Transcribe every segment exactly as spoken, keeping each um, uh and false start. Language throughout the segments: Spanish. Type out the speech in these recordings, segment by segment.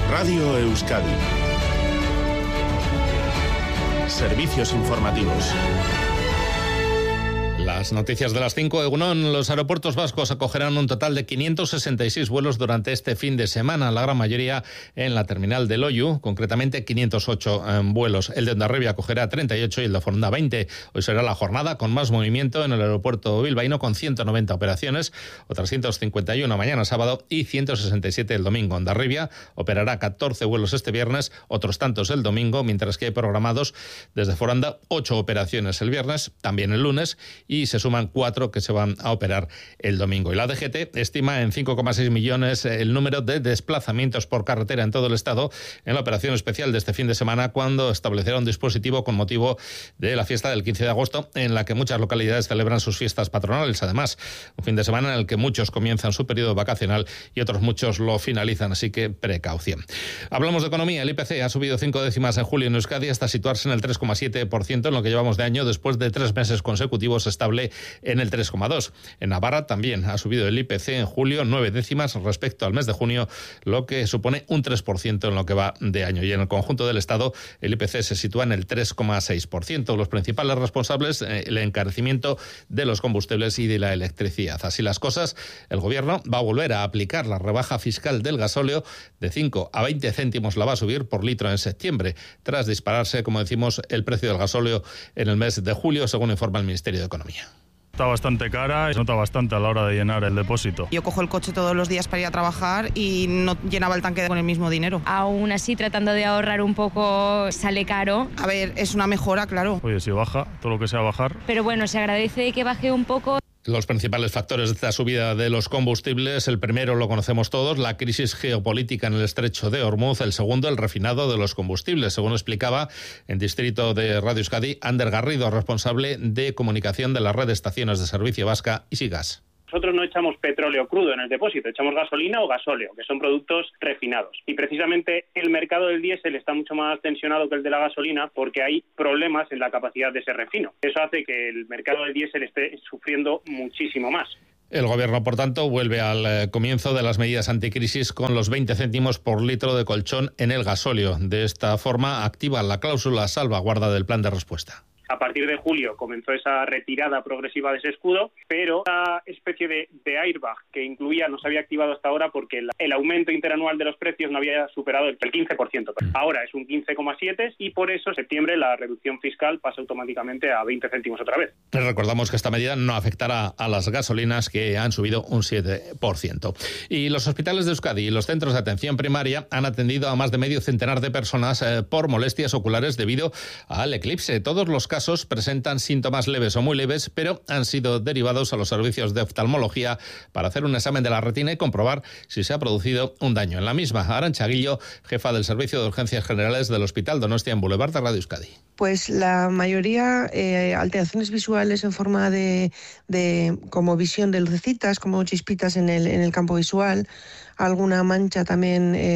Radio Euskadi. Servicios informativos. Las noticias de las cinco. Egunon, los aeropuertos vascos acogerán un total de quinientos sesenta y seis vuelos durante este fin de semana, la gran mayoría en la terminal de Loiu, concretamente quinientos ocho eh, vuelos. El de Hondarribia acogerá treinta y ocho y el de Foronda veinte. Hoy será la jornada con más movimiento en el aeropuerto bilbaíno, con ciento noventa operaciones, otras ciento cincuenta y uno mañana sábado y ciento sesenta y siete el domingo. Hondarribia operará catorce vuelos este viernes, otros tantos el domingo, mientras que hay programados desde Foronda ocho operaciones el viernes, también el lunes, y se suman cuatro que se van a operar el domingo. Y la D G T estima en cinco coma seis millones el número de desplazamientos por carretera en todo el Estado en la operación especial de este fin de semana, cuando establecerá un dispositivo con motivo de la fiesta del quince de agosto, en la que muchas localidades celebran sus fiestas patronales. Además, un fin de semana en el que muchos comienzan su periodo vacacional y otros muchos lo finalizan, así que precaución. Hablamos de economía. El I P C ha subido cinco décimas en julio en Euskadi hasta situarse en el tres coma siete por ciento en lo que llevamos de año, después de tres meses consecutivos estable en el tres coma dos. En Navarra también ha subido el I P C en julio nueve décimas respecto al mes de junio, lo que supone un tres por ciento en lo que va de año. Y en el conjunto del Estado el I P C se sitúa en el tres coma seis por ciento. Los principales responsables, eh, el encarecimiento de los combustibles y de la electricidad. Así las cosas, el Gobierno va a volver a aplicar la rebaja fiscal del gasóleo. De cinco a veinte céntimos la va a subir por litro en septiembre, tras dispararse, como decimos, el precio del gasóleo en el mes de julio, según informa el Ministerio de Economía. Está bastante cara y se nota bastante a la hora de llenar el depósito. Yo cojo el coche todos los días para ir a trabajar y no llenaba el tanque con el mismo dinero. Aún así, tratando de ahorrar un poco, sale caro. A ver, es una mejora, claro. Oye, si baja, todo lo que sea bajar. Pero bueno, se agradece que baje un poco. Los principales factores de esta subida de los combustibles: el primero lo conocemos todos, la crisis geopolítica en el estrecho de Hormuz; el segundo, el refinado de los combustibles, según explicaba en Distrito de Radio Euskadi Ander Garrido, responsable de comunicación de la red de estaciones de servicio vasca Isigas. Nosotros no echamos petróleo crudo en el depósito, echamos gasolina o gasóleo, que son productos refinados. Y precisamente el mercado del diésel está mucho más tensionado que el de la gasolina, porque hay problemas en la capacidad de ese refino. Eso hace que el mercado del diésel esté sufriendo muchísimo más. El Gobierno, por tanto, vuelve al eh, comienzo de las medidas anticrisis con los veinte céntimos por litro de colchón en el gasóleo. De esta forma, activa la cláusula salvaguarda del plan de respuesta. A partir de julio comenzó esa retirada progresiva de ese escudo, pero esa especie de, de airbag que incluía no se había activado hasta ahora porque el, el aumento interanual de los precios no había superado el, el quince por ciento. Ahora es un quince coma siete y por eso en septiembre la reducción fiscal pasa automáticamente a veinte céntimos otra vez. Recordamos que esta medida no afectará a las gasolinas, que han subido un siete por ciento. Y los hospitales de Euskadi y los centros de atención primaria han atendido a más de medio centenar de personas eh, por molestias oculares debido al eclipse. Todos los casos casos presentan síntomas leves o muy leves, pero han sido derivados a los servicios de oftalmología para hacer un examen de la retina y comprobar si se ha producido un daño en la misma. Arantxa Guillo, jefa del Servicio de Urgencias Generales del Hospital Donostia en Boulevard de Radio Euskadi. Pues la mayoría eh, alteraciones visuales en forma de, de como visión de lucecitas, como chispitas en el, en el campo visual, alguna mancha también, eh,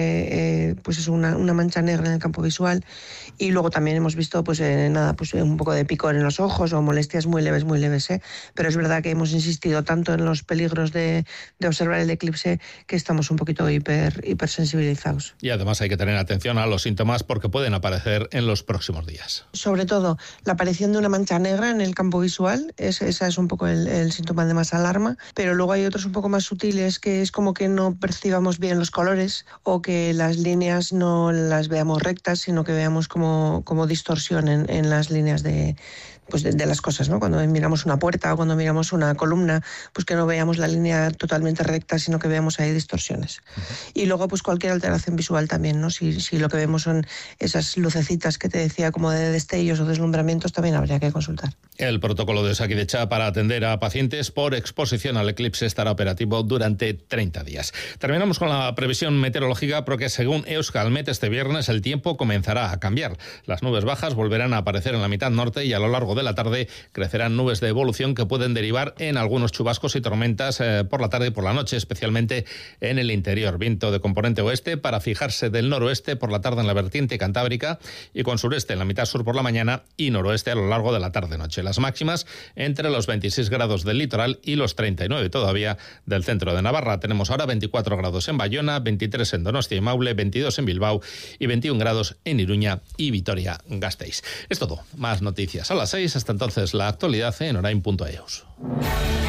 eh, pues es una, una mancha negra en el campo visual, y luego también hemos visto pues eh, nada, pues un poco de picor en los ojos o molestias muy leves, muy leves, ¿eh? Pero es verdad que hemos insistido tanto en los peligros de, de observar el eclipse que estamos un poquito hiper, hipersensibilizados. Y además hay que tener atención a los síntomas porque pueden aparecer en los próximos días. Sobre todo la aparición de una mancha negra en el campo visual, es, esa es un poco el, el síntoma de más alarma, pero luego hay otros un poco más sutiles, que es como que no percibamos bien los colores o que las líneas no las veamos rectas, sino que veamos como, como distorsión en, en las líneas de, pues de, de las cosas, ¿no? Cuando miramos una puerta o cuando miramos una columna, pues que no veamos la línea totalmente recta, sino que veamos ahí distorsiones. Uh-huh. Y luego pues cualquier alteración visual también, ¿no? Si, si lo que vemos son esas lucecitas que te decía como de destellos o deslumbramientos, también habría que consultar. El protocolo de Osakidetza para atender a pacientes por exposición al eclipse estará operativo durante treinta días. Terminamos con la previsión meteorológica, porque según Euskalmet este viernes el tiempo comenzará a cambiar. Las nubes bajas volverán a aparecer en la mitad norte y a lo largo largo de la tarde crecerán nubes de evolución que pueden derivar en algunos chubascos y tormentas eh, por la tarde y por la noche, especialmente en el interior. Viento de componente oeste para fijarse del noroeste por la tarde en la vertiente cantábrica y con sureste en la mitad sur por la mañana y noroeste a lo largo de la tarde-noche. Las máximas entre los veintiséis grados del litoral y los treinta y nueve todavía del centro de Navarra. Tenemos ahora veinticuatro grados en Bayona, veintitrés en Donostia y Maule, veintidós en Bilbao y veintiún grados en Iruña y Vitoria-Gasteiz. Es todo. Más noticias a las seis. Hasta entonces, la actualidad en orain punto eus.